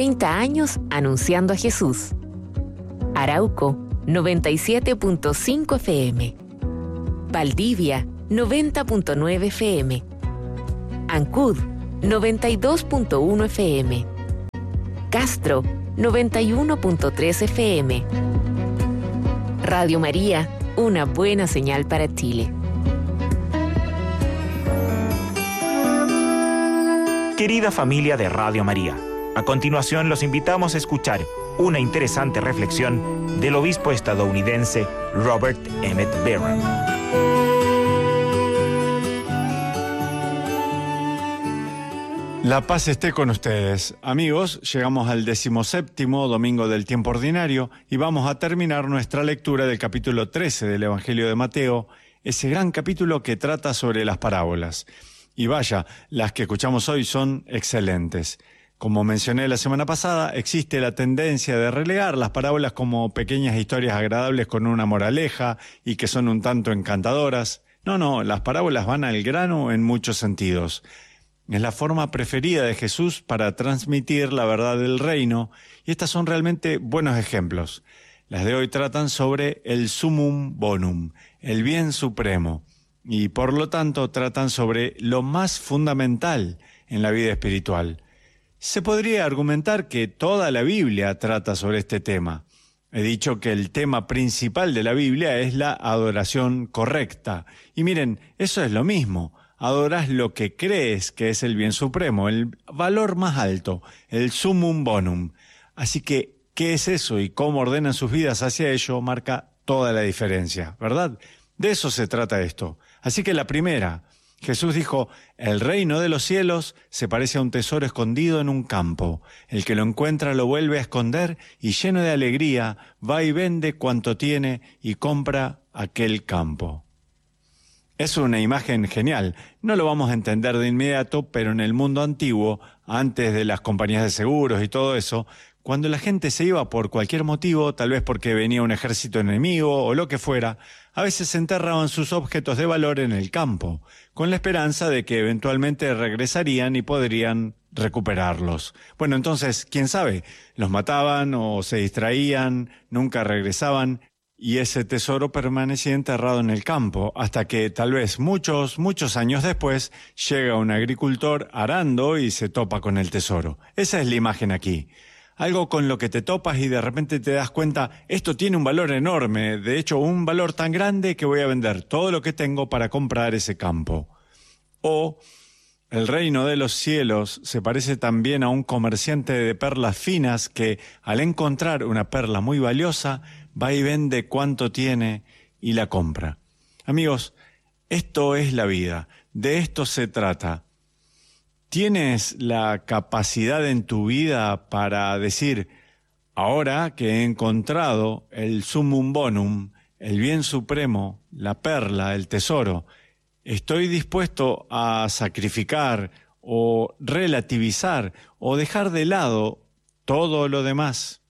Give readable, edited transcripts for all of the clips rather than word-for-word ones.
30 años anunciando a Jesús. Arauco, 97.5 FM. Valdivia, 90.9 FM. Ancud, 92.1 FM. Castro, 91.3 FM. Radio María, una buena señal para Chile. Querida familia de Radio María, a continuación los invitamos a escuchar una interesante reflexión del obispo estadounidense Robert Emmett Barron. La paz esté con ustedes. Amigos, llegamos al 17º domingo del tiempo ordinario y vamos a terminar nuestra lectura del capítulo 13 del Evangelio de Mateo, ese gran capítulo que trata sobre las parábolas. Y vaya, las que escuchamos hoy son excelentes. Como mencioné la semana pasada, existe la tendencia de relegar las parábolas como pequeñas historias agradables con una moraleja y que son un tanto encantadoras. No, las parábolas van al grano en muchos sentidos. Es la forma preferida de Jesús para transmitir la verdad del reino, y estas son realmente buenos ejemplos. Las de hoy tratan sobre el summum bonum, el bien supremo, y por lo tanto tratan sobre lo más fundamental en la vida espiritual. Se podría argumentar que toda la Biblia trata sobre este tema. He dicho que el tema principal de la Biblia es la adoración correcta. Y miren, eso es lo mismo. Adoras lo que crees que es el bien supremo, el valor más alto, el summum bonum. Así que, ¿qué es eso y cómo ordenan sus vidas hacia ello? Marca toda la diferencia, ¿verdad? De eso se trata esto. Así que la primera, Jesús dijo, el reino de los cielos se parece a un tesoro escondido en un campo. El que lo encuentra lo vuelve a esconder y lleno de alegría va y vende cuanto tiene y compra aquel campo. Es una imagen genial. No lo vamos a entender de inmediato, pero en el mundo antiguo, antes de las compañías de seguros y todo eso, cuando la gente se iba por cualquier motivo, tal vez porque venía un ejército enemigo o lo que fuera, a veces enterraban sus objetos de valor en el campo, con la esperanza de que eventualmente regresarían y podrían recuperarlos. Bueno, entonces, quién sabe, los mataban o se distraían, nunca regresaban, y ese tesoro permanecía enterrado en el campo, hasta que tal vez muchos años después llega un agricultor arando y se topa con el tesoro. Esa es la imagen aquí. Algo con lo que te topas y de repente te das cuenta, esto tiene un valor enorme, de hecho un valor tan grande que voy a vender todo lo que tengo para comprar ese campo. O el reino de los cielos se parece también a un comerciante de perlas finas que al encontrar una perla muy valiosa, va y vende cuánto tiene y la compra. Amigos, esto es la vida, de esto se trata. ¿Tienes la capacidad en tu vida para decir, ahora que he encontrado el summum bonum, el bien supremo, la perla, el tesoro, estoy dispuesto a sacrificar o relativizar o dejar de lado todo lo demás?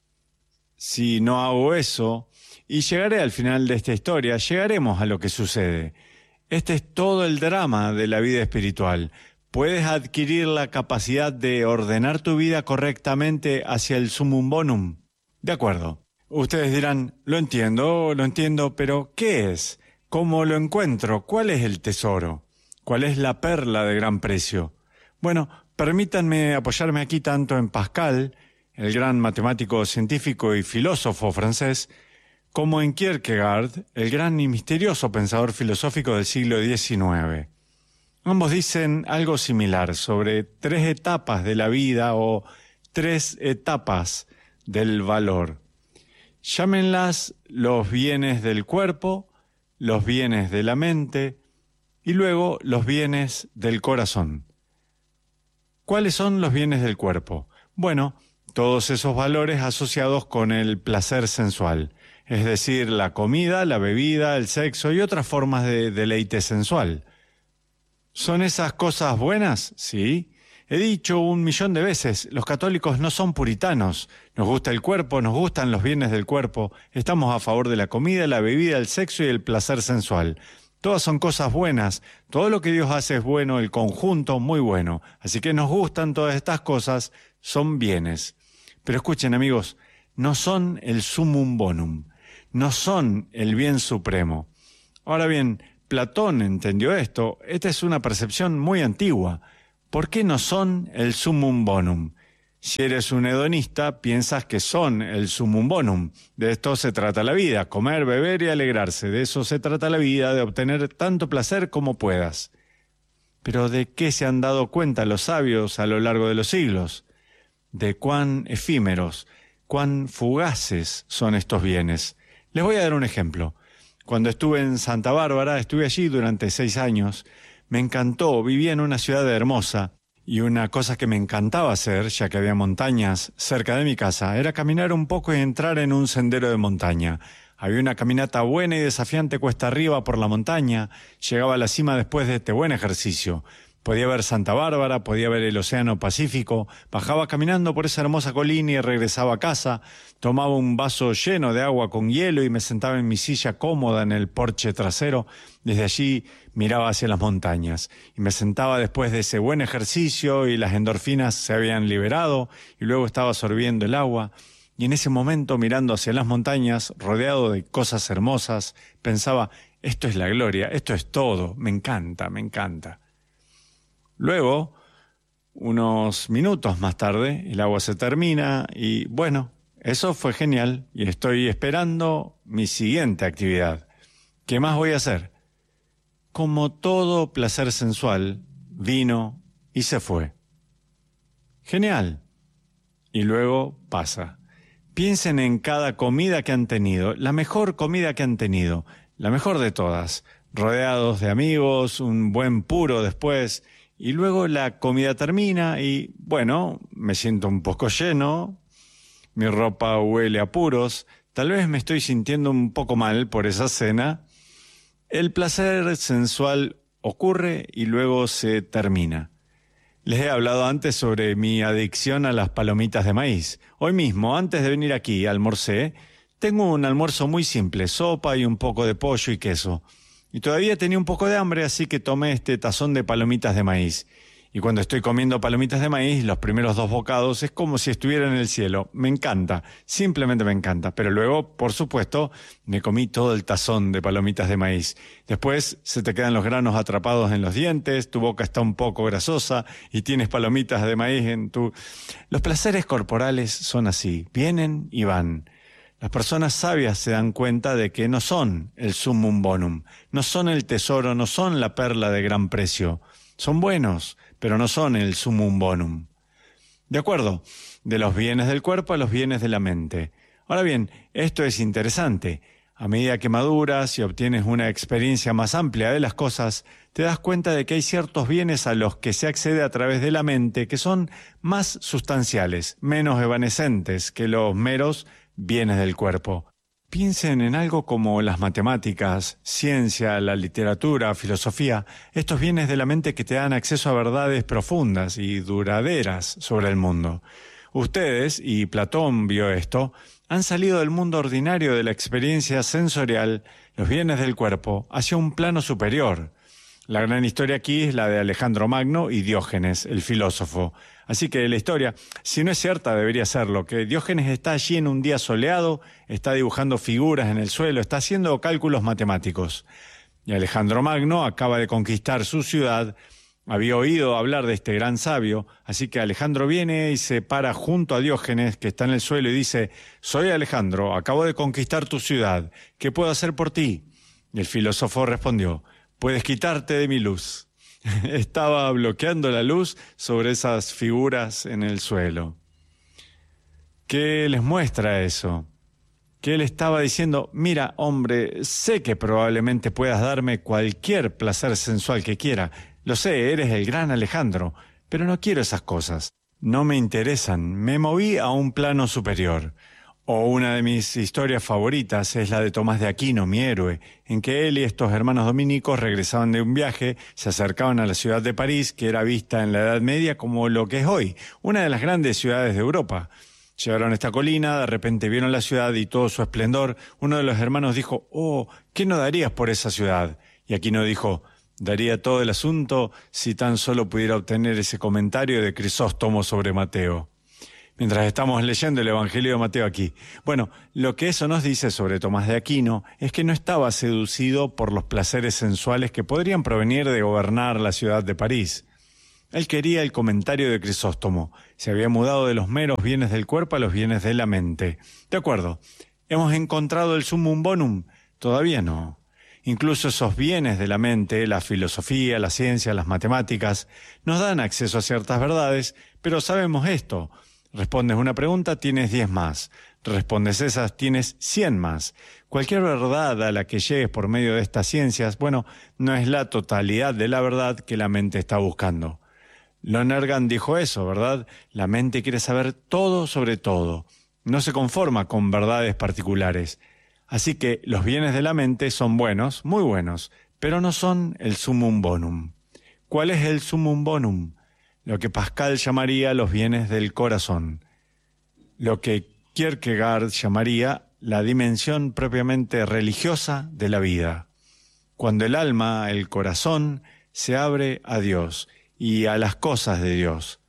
Si no hago eso, y llegaré al final de esta historia, llegaremos a lo que sucede. Este es todo el drama de la vida espiritual. ¿Puedes adquirir la capacidad de ordenar tu vida correctamente hacia el summum bonum? De acuerdo. Ustedes dirán, lo entiendo, pero ¿qué es? ¿Cómo lo encuentro? ¿Cuál es el tesoro? ¿Cuál es la perla de gran precio? Bueno, permítanme apoyarme aquí tanto en Pascal, el gran matemático, científico y filósofo francés, como en Kierkegaard, el gran y misterioso pensador filosófico del siglo XIX. Ambos dicen algo similar sobre 3 etapas de la vida o 3 etapas del valor. Llámenlas los bienes del cuerpo, los bienes de la mente y luego los bienes del corazón. ¿Cuáles son los bienes del cuerpo? Bueno, todos esos valores asociados con el placer sensual, es decir, la comida, la bebida, el sexo y otras formas de deleite sensual. ¿Son esas cosas buenas? Sí. He dicho 1.000.000 de veces, los católicos no son puritanos. Nos gusta el cuerpo, nos gustan los bienes del cuerpo. Estamos a favor de la comida, la bebida, el sexo y el placer sensual. Todas son cosas buenas. Todo lo que Dios hace es bueno, el conjunto muy bueno. Así que nos gustan todas estas cosas, son bienes. Pero escuchen, amigos, no son el sumum bonum, no son el bien supremo. Ahora bien, Platón entendió esto. Esta es una percepción muy antigua. ¿Por qué no son el sumum bonum? Si eres un hedonista, piensas que son el sumum bonum. De esto se trata la vida, comer, beber y alegrarse. De eso se trata la vida, de obtener tanto placer como puedas. Pero ¿de qué se han dado cuenta los sabios a lo largo de los siglos? De cuán efímeros, cuán fugaces son estos bienes. Les voy a dar un ejemplo. Cuando estuve en Santa Bárbara, estuve allí durante 6 años, me encantó, vivía en una ciudad hermosa, y una cosa que me encantaba hacer, ya que había montañas cerca de mi casa, era caminar un poco y entrar en un sendero de montaña. Había una caminata buena y desafiante cuesta arriba por la montaña, llegaba a la cima después de este buen ejercicio. Podía ver Santa Bárbara, podía ver el Océano Pacífico, bajaba caminando por esa hermosa colina y regresaba a casa, tomaba un vaso lleno de agua con hielo y me sentaba en mi silla cómoda en el porche trasero. Desde allí miraba hacia las montañas y me sentaba después de ese buen ejercicio y las endorfinas se habían liberado y luego estaba sorbiendo el agua. Y en ese momento, mirando hacia las montañas, rodeado de cosas hermosas, pensaba, esto es la gloria, esto es todo, me encanta, me encanta. Luego, unos minutos más tarde, el agua se termina y bueno, eso fue genial y estoy esperando mi siguiente actividad. ¿Qué más voy a hacer? Como todo placer sensual, vino y se fue. Genial. Y luego pasa. Piensen en cada comida que han tenido, la mejor comida que han tenido, la mejor de todas, rodeados de amigos, un buen puro después. Y luego la comida termina y, bueno, me siento un poco lleno, mi ropa huele a puros, tal vez me estoy sintiendo un poco mal por esa cena. El placer sensual ocurre y luego se termina. Les he hablado antes sobre mi adicción a las palomitas de maíz. Hoy mismo, antes de venir aquí, almorcé. Tengo un almuerzo muy simple, sopa y un poco de pollo y queso. Y todavía tenía un poco de hambre, así que tomé este tazón de palomitas de maíz. Y cuando estoy comiendo palomitas de maíz, los primeros 2 bocados es como si estuviera en el cielo. Me encanta, simplemente me encanta. Pero luego, por supuesto, me comí todo el tazón de palomitas de maíz. Después se te quedan los granos atrapados en los dientes, tu boca está un poco grasosa y tienes palomitas de maíz en tu... Los placeres corporales son así, vienen y van. Las personas sabias se dan cuenta de que no son el sumum bonum, no son el tesoro, no son la perla de gran precio. Son buenos, pero no son el sumum bonum. De acuerdo, de los bienes del cuerpo a los bienes de la mente. Ahora bien, esto es interesante. A medida que maduras y obtienes una experiencia más amplia de las cosas, te das cuenta de que hay ciertos bienes a los que se accede a través de la mente que son más sustanciales, menos evanescentes que los meros bienes del cuerpo. Piensen en algo como las matemáticas, ciencia, la literatura, filosofía, estos bienes de la mente que te dan acceso a verdades profundas y duraderas sobre el mundo. Ustedes, y Platón vio esto, han salido del mundo ordinario de la experiencia sensorial, los bienes del cuerpo, hacia un plano superior. La gran historia aquí es la de Alejandro Magno y Diógenes, el filósofo. Así que la historia, si no es cierta, debería serlo, que Diógenes está allí en un día soleado, está dibujando figuras en el suelo, está haciendo cálculos matemáticos. Y Alejandro Magno acaba de conquistar su ciudad, había oído hablar de este gran sabio, así que Alejandro viene y se para junto a Diógenes, que está en el suelo, y dice: «Soy Alejandro, acabo de conquistar tu ciudad, ¿qué puedo hacer por ti?» Y el filósofo respondió: «Puedes quitarte de mi luz». Estaba bloqueando la luz sobre esas figuras en el suelo. ¿Qué les muestra eso? Que él estaba diciendo: mira, hombre, sé que probablemente puedas darme cualquier placer sensual que quiera. Lo sé, eres el gran Alejandro, pero no quiero esas cosas. No me interesan. Me moví a un plano superior. O una de mis historias favoritas es la de Tomás de Aquino, mi héroe, en que él y estos hermanos dominicos regresaban de un viaje, se acercaban a la ciudad de París, que era vista en la Edad Media como lo que es hoy, una de las grandes ciudades de Europa. Llegaron a esta colina, de repente vieron la ciudad y todo su esplendor. Uno de los hermanos dijo: «Oh, ¿qué no darías por esa ciudad?» Y Aquino dijo: «Daría todo el asunto si tan solo pudiera obtener ese comentario de Crisóstomo sobre Mateo». mientras estamos leyendo el Evangelio de Mateo aquí. Bueno, lo que eso nos dice sobre Tomás de Aquino es que no estaba seducido por los placeres sensuales que podrían provenir de gobernar la ciudad de París. Él quería el comentario de Crisóstomo. Se había mudado de los meros bienes del cuerpo a los bienes de la mente. De acuerdo, ¿hemos encontrado el sumum bonum? Todavía no. Incluso esos bienes de la mente, la filosofía, la ciencia, las matemáticas, nos dan acceso a ciertas verdades, pero sabemos esto. Respondes una pregunta, tienes 10 más. Respondes esas, tienes 100 más. Cualquier verdad a la que llegues por medio de estas ciencias, bueno, no es la totalidad de la verdad que la mente está buscando. Lonergan dijo eso, ¿verdad? La mente quiere saber todo sobre todo. No se conforma con verdades particulares. Así que los bienes de la mente son buenos, muy buenos, pero no son el sumum bonum. ¿Cuál es el sumum bonum? Lo que Pascal llamaría los bienes del corazón. Lo que Kierkegaard llamaría la dimensión propiamente religiosa de la vida. Cuando el alma, el corazón, se abre a Dios y a las cosas de Dios.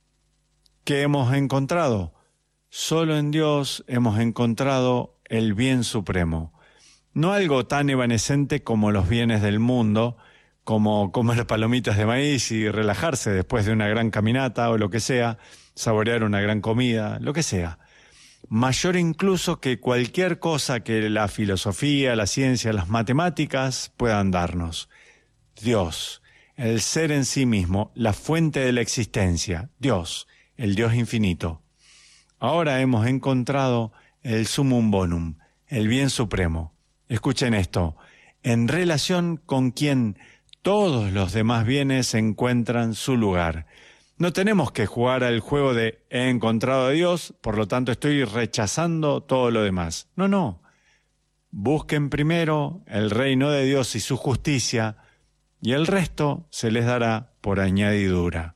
¿Qué hemos encontrado? Solo en Dios hemos encontrado el bien supremo. No algo tan evanescente como los bienes del mundo, como comer palomitas de maíz y relajarse después de una gran caminata o lo que sea, saborear una gran comida, lo que sea. Mayor incluso que cualquier cosa que la filosofía, la ciencia, las matemáticas puedan darnos. Dios, el ser en sí mismo, la fuente de la existencia, Dios, el Dios infinito. Ahora hemos encontrado el sumum bonum, el bien supremo. Escuchen esto, en relación con quien todos los demás bienes encuentran su lugar. No tenemos que jugar al juego de he encontrado a Dios, por lo tanto estoy rechazando todo lo demás. No. Busquen primero el reino de Dios y su justicia, y el resto se les dará por añadidura.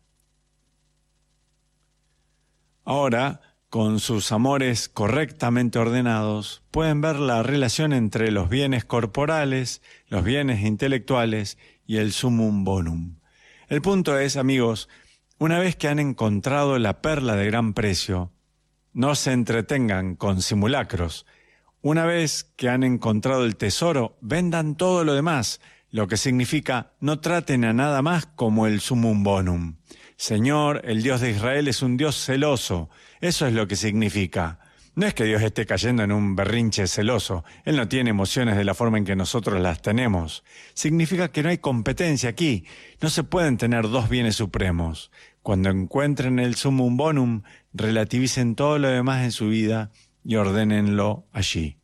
Ahora, con sus amores correctamente ordenados, pueden ver la relación entre los bienes corporales, los bienes intelectuales y el sumum bonum. El punto es, amigos, una vez que han encontrado la perla de gran precio, no se entretengan con simulacros. Una vez que han encontrado el tesoro, vendan todo lo demás, lo que significa no traten a nada más como el sumum bonum. Señor, el Dios de Israel es un Dios celoso. Eso es lo que significa. No es que Dios esté cayendo en un berrinche celoso. Él no tiene emociones de la forma en que nosotros las tenemos. Significa que no hay competencia aquí. No se pueden tener dos bienes supremos. Cuando encuentren el sumum bonum, relativicen todo lo demás en su vida y ordénenlo allí.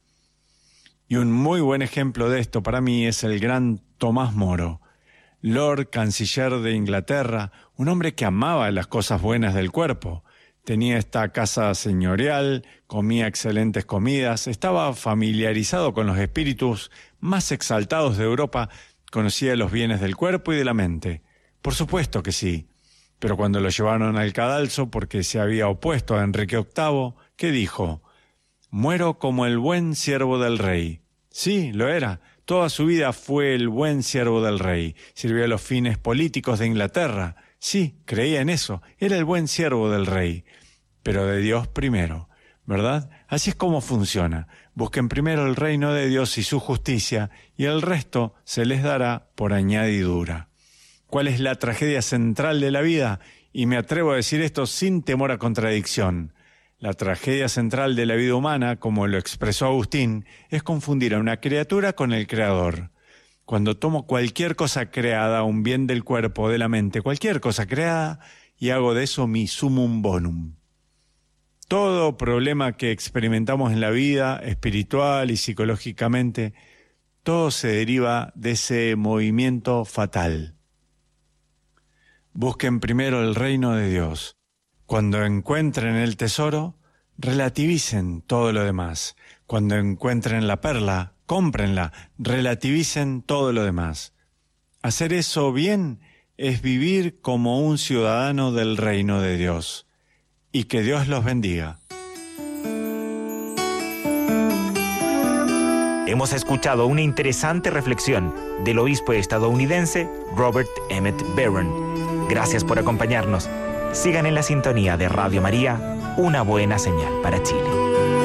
Y un muy buen ejemplo de esto para mí es el gran Tomás Moro, Lord Canciller de Inglaterra, un hombre que amaba las cosas buenas del cuerpo. Tenía esta casa señorial, comía excelentes comidas, estaba familiarizado con los espíritus más exaltados de Europa, conocía los bienes del cuerpo y de la mente. Por supuesto que sí, pero cuando lo llevaron al cadalso porque se había opuesto a Enrique VIII, ¿qué dijo? «Muero como el buen siervo del rey». Sí, lo era. Toda su vida fue el buen siervo del rey. Sirvió a los fines políticos de Inglaterra. Sí, creía en eso. Era el buen siervo del rey. Pero de Dios primero, ¿verdad? Así es como funciona. Busquen primero el reino de Dios y su justicia, y el resto se les dará por añadidura. ¿Cuál es la tragedia central de la vida? Y me atrevo a decir esto sin temor a contradicción. La tragedia central de la vida humana, como lo expresó Agustín, es confundir a una criatura con el Creador. Cuando tomo cualquier cosa creada, un bien del cuerpo o de la mente, cualquier cosa creada, y hago de eso mi sumum bonum. Todo problema que experimentamos en la vida, espiritual y psicológicamente, todo se deriva de ese movimiento fatal. Busquen primero el reino de Dios. Cuando encuentren el tesoro, relativicen todo lo demás. Cuando encuentren la perla, cómprenla, relativicen todo lo demás. Hacer eso bien es vivir como un ciudadano del reino de Dios. Y que Dios los bendiga. Hemos escuchado una interesante reflexión del obispo estadounidense Robert Emmett Barron. Gracias por acompañarnos. Sigan en la sintonía de Radio María una buena señal para Chile.